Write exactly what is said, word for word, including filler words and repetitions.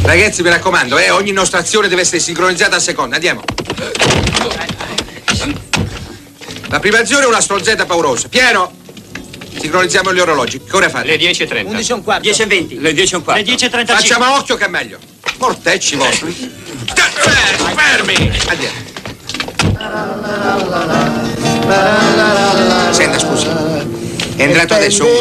Ragazzi, mi raccomando, eh, ogni nostra azione deve essere sincronizzata a seconda. Andiamo. La prima azione è una stronzetta paurosa. Pieno! Sincronizziamo gli orologi. Che ora fate? Le dieci e trenta. undici e un quarto. dieci e venti. Le dieci e un quarto. Le dieci e trentacinque. Facciamo occhio che è meglio. Mortecci vostri. Fermi! Andiamo. Senta, scusi. È entrato adesso un